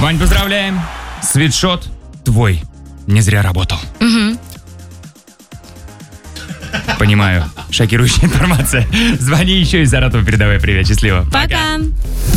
Вань, поздравляем. Свитшот твой. Не зря работал. Угу. Понимаю. Шокирующая информация. Звони еще из Саратова, передавай привет. Счастливо. Пока.